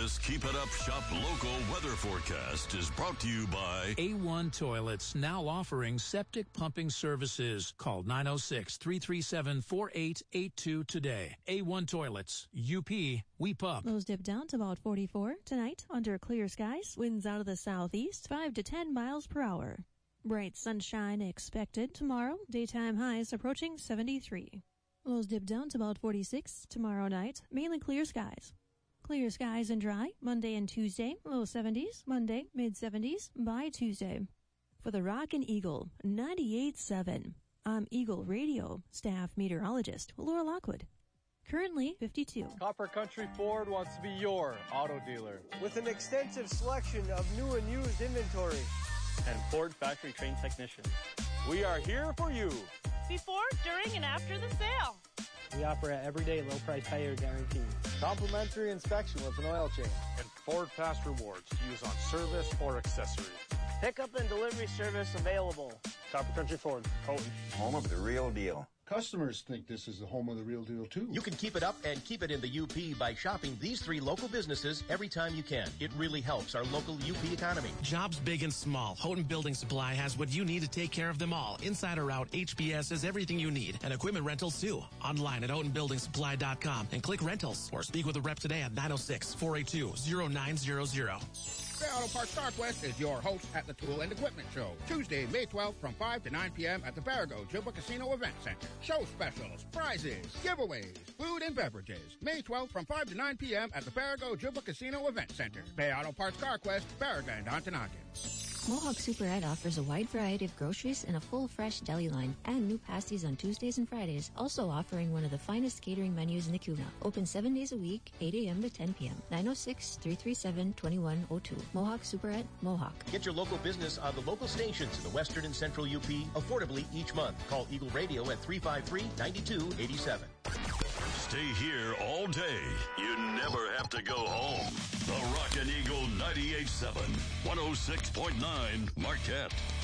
This Keep It Up Shop local weather forecast is brought to you by A1 Toilets, now offering septic pumping services. Call 906-337-4882 today. A1 Toilets, UP, we pump. Lows dip down to about 44 tonight under clear skies. Winds out of the southeast 5 to 10 miles per hour. Bright sunshine expected tomorrow. Daytime highs approaching 73. Lows dip down to about 46 tomorrow night. Mainly clear skies. Clear skies and dry Monday and Tuesday. Low 70s. Monday, mid 70s by Tuesday. For the Rock and Eagle 98.7. I'm Eagle Radio staff meteorologist Laura Lockwood. Currently 52. Copper Country Ford wants to be your auto dealer. With an extensive selection of new and used inventory. And Ford factory trained technicians. We are here for you. Before, during, and after the sale. We offer an everyday low price tire guarantee. Complimentary inspection with an oil change. And Ford Pass Rewards to use on service or accessories. Pickup and delivery service available. Copper Country Ford, Houghton. Home of the real deal. Customers think this is the home of the real deal, too. You can keep it up and keep it in the UP by shopping these 3 local businesses every time you can. It really helps our local UP economy. Jobs big and small. Houghton Building Supply has what you need to take care of them all. Inside or out, HBS has everything you need. And equipment rentals, too. Online at HoughtonBuildingSupply.com and click rentals or speak with a rep today at 906-482-0900. Bay Auto Parts StarQuest is your host at the Tool and Equipment Show. Tuesday, May 12th from 5 to 9 p.m. at the Barrago Juba Casino Event Center. Show specials, prizes, giveaways, food and beverages. May 12th from 5 to 9 p.m. at the Barrago Juba Casino Event Center. Bay Auto Parts StarQuest, Barraga and Ontonagon. Mohawk Superette offers a wide variety of groceries and a full fresh deli line and new pasties on Tuesdays and Fridays, also offering one of the finest catering menus in the Kuna. Open 7 days a week, 8 a.m. to 10 p.m. 906-337-2102. Mohawk Superette, Mohawk. Get your local business on the local stations in the western and central UP affordably each month. Call Eagle Radio at 353-9287. Stay here all day. You never have to go home. The Rock and Eagle 98.7, 106.9 Marquette.